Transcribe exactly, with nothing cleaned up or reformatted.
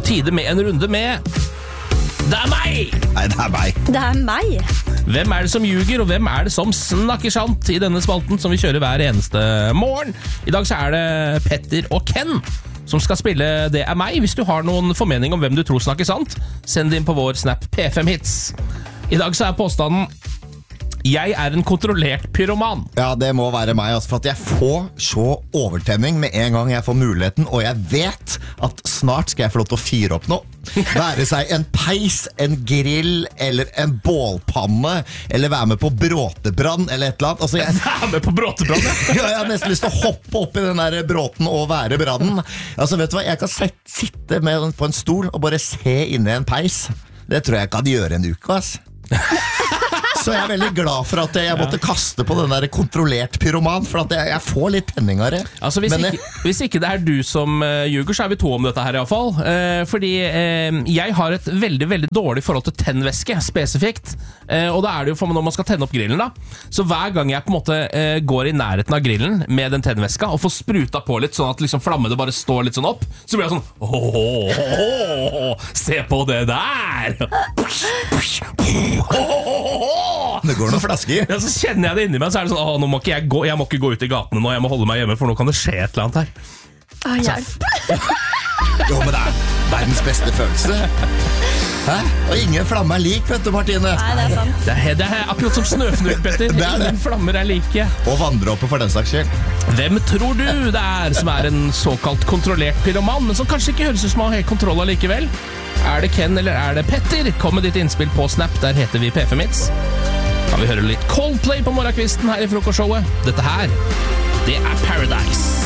tide med en runde med Det er meg! Nei, det er meg. Det er meg. Hvem er det som ljuger, og hvem er det som snakker sant i denne spalten som vi kjører hver eneste morgen? I dag så er det Petter og Ken som skal spille Det er meg. Hvis du har noen formening om hvem du tror snakker sant, send det inn på vår Snap P fem Hits. I dag så er påstanden Jeg er en kontrollert pyroman. Ja, det må være meg, altså, for at jeg får så overtenning med en gang jeg får muligheten, og jeg vet at snart skal jeg få lov til å fyre opp noe. Være seg en peis, en grill, eller en bålpanne, eller være med på bråtebrann, eller et eller annet. Altså, jeg, Være med på bråtebrann, ja. ja, jeg har nesten lyst til å hoppe opp i den der bråten og være brannen. Altså, vet du hva, jeg kan set, sitte med, på en stol og bare se inn i en peis. Det tror jeg kan gjøre en uke, ass. Så jeg er veldig glad for at jeg måtte kaste på den der kontrollert pyroman, for at jeg, jeg får litt tenning av det. Altså, hvis, Men, ikke, hvis ikke det er du som uh, ljuger, så er vi to om dette her i hvert fall. Uh, fordi uh, jeg har et veldig, veldig dårlig forhold til tennvæske, spesifikt. Uh, og da er det jo for når man skal tenne opp grillen da. Så hver gang jeg på en måte uh, går i nærheten av grillen med den tennvæska, og får spruta på litt, sånn at liksom flammene bare står litt sånn opp, så blir jeg sånn, åh, åh, åh, se på det der! Det går noen flasker. Ja, så kjenner jeg det inni meg, så er det sånn, åh, nå må ikke jeg gå, jeg må ikke gå ut i gatene nå, jeg må holde meg hjemme, for nå kan det skje et eller annet her. Å, hjelp. Jo, men det er verdens beste følelse. Hæ? Og ingen flamme er lik, vet du, Martine. Nei, det er sant. Det er, det er akkurat som snøfnugg, Petter. Det er det. Ingen flammer er like. Og vanndråper for den saks skyld. Hvem tror du det er som er en såkalt kontrollert pyroman, men som kanskje ikke høres ut som å ha helt kontroll allikevel? Er det Ken eller er det Petter? Kom med ditt innspill på Snap, der heter vi P fem Hits. Kan vi høre litt Coldplay på morgenkvisten her i frokostshowet? Dette her, det er Paradise.